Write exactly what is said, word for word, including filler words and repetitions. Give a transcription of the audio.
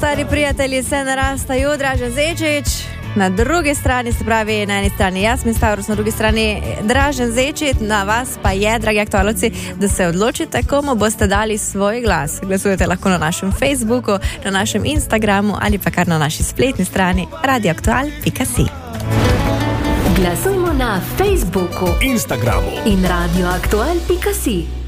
stari prijatelji, se narastajo, Dražen Zečić. Na drugi strani, se pravi, na eni strani Jasmin Stavros, na drugi strani Dražen Zečić, na vas pa je, dragi aktualci, da se odločite, komu boste dali svoj glas. Glasujete lahko na našem Facebooku, na našem Instagramu ali pa kar na naši spletni strani radioaktual pika si. Glasujmo na Facebooku, Instagramu in radioaktual pika si.